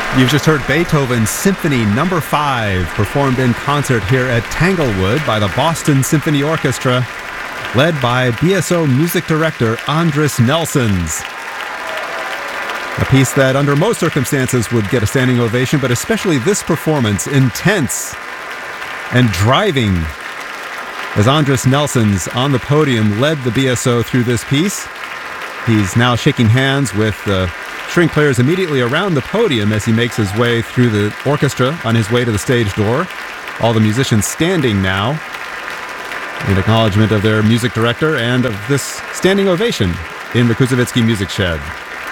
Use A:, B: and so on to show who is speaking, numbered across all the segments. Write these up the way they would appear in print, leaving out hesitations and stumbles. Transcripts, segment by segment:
A: You've just heard Beethoven's Symphony No. 5 performed in concert here at Tanglewood by the Boston Symphony Orchestra, led by BSO music director Andris Nelsons. A piece that under most circumstances would get a standing ovation, but especially this performance, intense and driving, as Andris Nelsons on the podium led the BSO through this piece. He's now shaking hands with the string players immediately around the podium as he makes his way through the orchestra on his way to the stage door. All the musicians standing now in acknowledgement of their music director and of this standing ovation in the Koussevitzky Music Shed.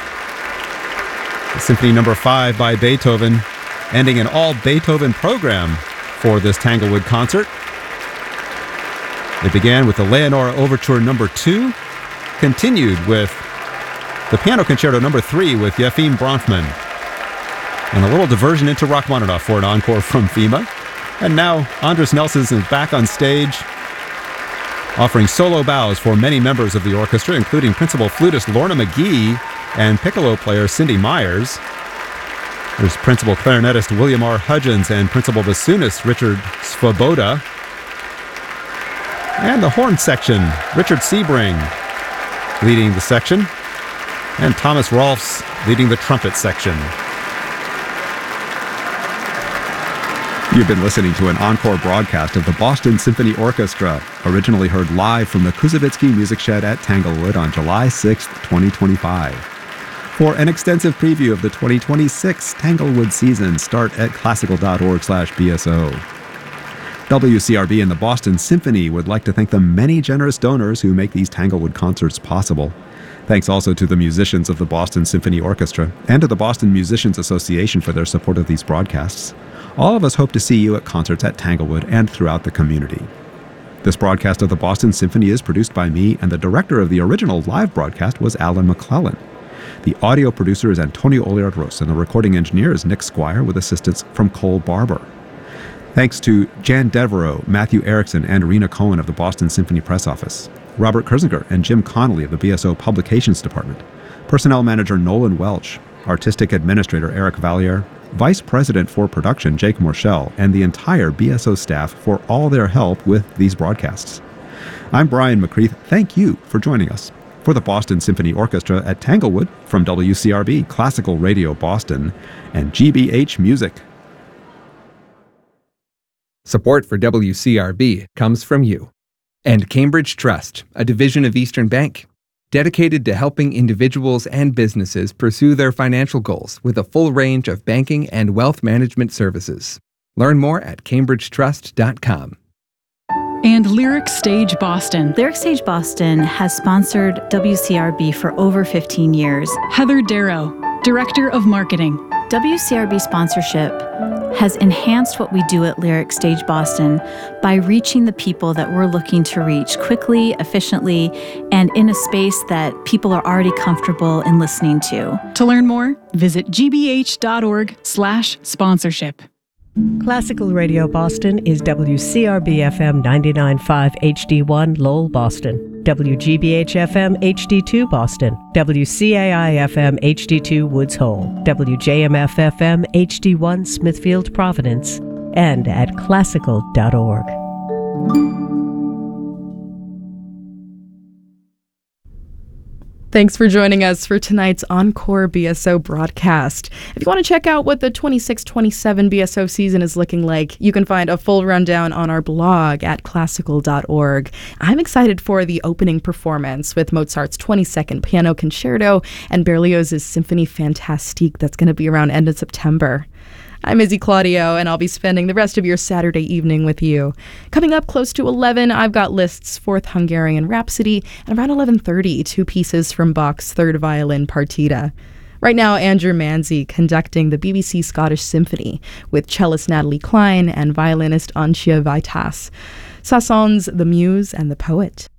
A: The Symphony No. 5 by Beethoven, ending an all-Beethoven program for this Tanglewood concert. It began with the Leonore Overture No. 2, continued with the Piano Concerto No. 3 with Yefim Bronfman, and a little diversion into Rachmaninoff for an encore from FEMA. And now Andris Nelsons is back on stage, offering solo bows for many members of the orchestra, including principal flutist Lorna McGee and piccolo player Cindy Myers. There's principal clarinetist William R. Hudgens and principal bassoonist Richard Svoboda. And the horn section, Richard Sebring leading the section, and Thomas Rolfs leading the trumpet section. You've been listening to an encore broadcast of the Boston Symphony Orchestra, originally heard live from the Koussevitzky Music Shed at Tanglewood on July 6, 2025. For an extensive preview of the 2026 Tanglewood season, start at classical.org/BSO. WCRB and the Boston Symphony would like to thank the many generous donors who make these Tanglewood concerts possible. Thanks also to the musicians of the Boston Symphony Orchestra and to the Boston Musicians Association for their support of these broadcasts. All of us hope to see you at concerts at Tanglewood and throughout the community. This broadcast of the Boston Symphony is produced by me, and the director of the original live broadcast was Alan McClellan. The audio producer is Antonio Oliard-Ros, and the recording engineer is Nick Squire, with assistance from Cole Barber. Thanks to Jan Devereaux, Matthew Erickson, and Rena Cohen of the Boston Symphony Press Office, Robert Kersinger and Jim Connolly of the BSO Publications Department, Personnel Manager Nolan Welch, Artistic Administrator Eric Valliere, Vice President for Production Jake Morshell, and the entire BSO staff for all their help with these broadcasts. I'm Brian McCreath. Thank you for joining us. For the Boston Symphony Orchestra at Tanglewood, from WCRB, Classical Radio Boston, and GBH Music.
B: Support for WCRB comes from you. And Cambridge Trust, a division of Eastern Bank, dedicated to helping individuals and businesses pursue their financial goals with a full range of banking and wealth management services. Learn more at cambridgetrust.com.
C: And Lyric Stage Boston.
D: Lyric Stage Boston has sponsored WCRB for over 15 years.
C: Heather Darrow, Director of Marketing.
D: WCRB sponsorship has enhanced what we do at Lyric Stage Boston by reaching the people that we're looking to reach quickly, efficiently, and in a space that people are already comfortable in listening to.
C: To learn more, visit gbh.org/sponsorship.
E: Classical Radio Boston is WCRB-FM 99.5 HD1 Lowell, Boston, WGBH-FM HD2 Boston, WCAI-FM HD2 Woods Hole, WJMF-FM HD1 Smithfield, Providence, and at classical.org.
F: Thanks for joining us for tonight's Encore BSO broadcast. If you want to check out what the 26-27 BSO season is looking like, you can find a full rundown on our blog at classical.org. I'm excited for the opening performance with Mozart's 22nd Piano Concerto and Berlioz's Symphonie Fantastique that's going to be around end of September. I'm Izzy Claudio, and I'll be spending the rest of your Saturday evening with you. Coming up close to 11, I've got Liszt's Fourth Hungarian Rhapsody, and around 11:30, two pieces from Bach's Third Violin Partita. Right now, Andrew Manzi conducting the BBC Scottish Symphony with cellist Natalie Klein and violinist Antje Vaitas. Sasson's The Muse and the Poet.